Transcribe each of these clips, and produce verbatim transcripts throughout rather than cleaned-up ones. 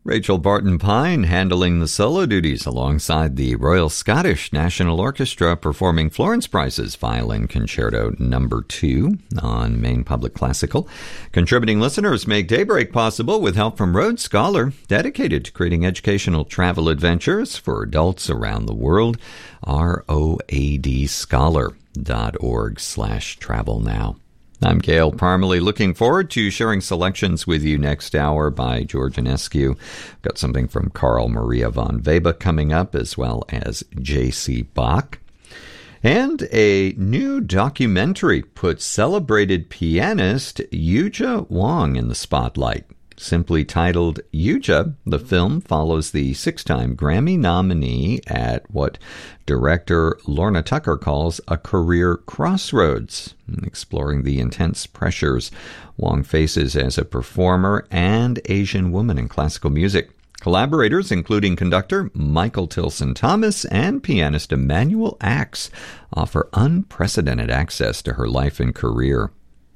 Rachel Barton-Pine handling the solo duties alongside the Royal Scottish National Orchestra performing Florence Price's Violin Concerto Number two on Maine Public Classical. Contributing listeners make Daybreak possible with help from Rhodes Scholar, dedicated to creating educational travel adventures for adults around the world. R O A D scholar dot org slash travel now. I'm Gail Parmalee, looking forward to sharing selections with you next hour by George Enescu. Got something from Carl Maria von Weber coming up, as well as J C. Bach. And a new documentary puts celebrated pianist Yuja Wang in the spotlight. Simply titled Yuja, the film follows the six-time Grammy nominee at what director Lorna Tucker calls a career crossroads, exploring the intense pressures Wang faces as a performer and Asian woman in classical music. Collaborators, including conductor Michael Tilson Thomas and pianist Emmanuel Axe, offer unprecedented access to her life and career.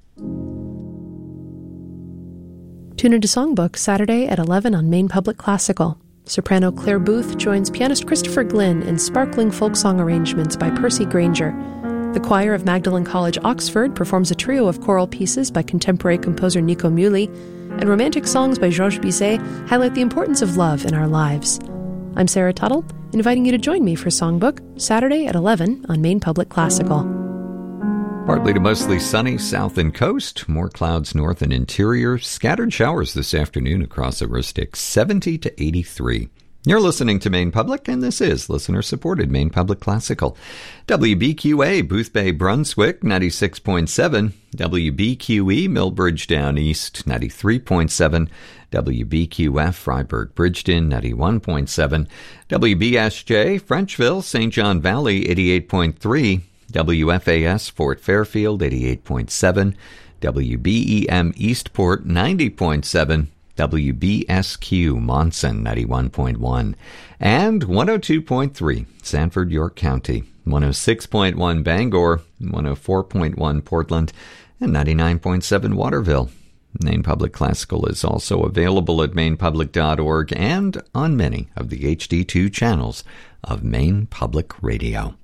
Tune into Songbook Saturday at eleven on Maine Public Classical. Soprano Claire Booth joins pianist Christopher Glynn in sparkling folk song arrangements by Percy Granger. The choir of Magdalen College, Oxford, performs a trio of choral pieces by contemporary composer Nico Muhly, and romantic songs by Georges Bizet highlight the importance of love in our lives. I'm Sarah Tuttle, inviting you to join me for Songbook Saturday at eleven on Maine Public Classical. Partly to mostly sunny south and coast, more clouds north and interior, scattered showers this afternoon across Aroostook, seventy to eighty-three. You're listening to Maine Public, and this is listener-supported Maine Public Classical. W B Q A, Boothbay, Brunswick, ninety-six point seven. W B Q E, Millbridge Down East, ninety-three point seven. W B Q F, Freiburg, Bridgeton, ninety-one point seven. W B S J, Frenchville, Saint John Valley, eighty-eight point three. W F A S, Fort Fairfield, eighty-eight point seven. W B E M, Eastport, ninety point seven. W B S Q, Monson, ninety-one point one. And one oh two point three, Sanford, York County. one oh six point one, Bangor. one oh four point one, Portland. And ninety-nine point seven, Waterville. Maine Public Classical is also available at maine public dot org and on many of the H D two channels of Maine Public Radio.